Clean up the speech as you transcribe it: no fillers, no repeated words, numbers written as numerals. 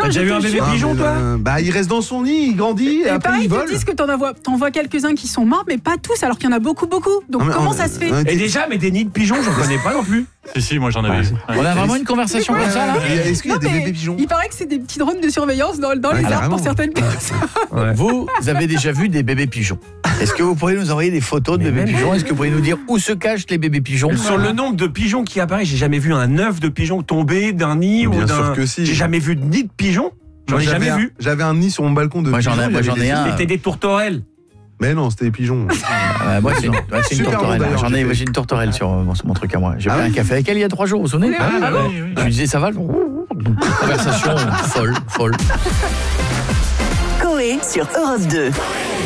T'as déjà vu un bébé pigeon, toi ? Bah, il reste dans son nid, il grandit, et après pareil, il ils vole. te disent que t'en vois quelques-uns qui sont morts, mais pas tous, alors qu'il y en a beaucoup. Donc comment ça se fait ? Et déjà, mais des nids de pigeons, j'en connais pas non plus. Si, moi j'en avais. On a vraiment une conversation comme ça là. Est-ce qu'il y a Non, des mais bébés pigeons ? il paraît que c'est des petits drones de surveillance dans les arbres carrément. pour certaines personnes. Vous avez déjà vu des bébés pigeons. Est-ce que vous pourriez nous envoyer des photos de bébés pigeons ? Est-ce que vous pourriez nous dire où se cachent les bébés pigeons ? Sur le nombre de pigeons qui apparaissent, j'ai jamais vu un œuf de pigeon tomber d'un nid Bien ou d'un. sûr que si. J'ai jamais vu de nid de pigeon. J'en ai jamais vu. J'avais un nid sur mon balcon de Moi, pigeons. j'en ai il y avait des- un. C'était des tourterelles. Mais non, c'était des pigeons. Moi, c'est une Super tourterelle. bon, d'ailleurs, J'ai une tourterelle sur mon truc à moi. J'ai Ah pris un oui. café avec elle il y a 3 jours, vous vous souvenez ? bon ? Je lui disais ça va. Conversation folle. Coé sur Europe 2.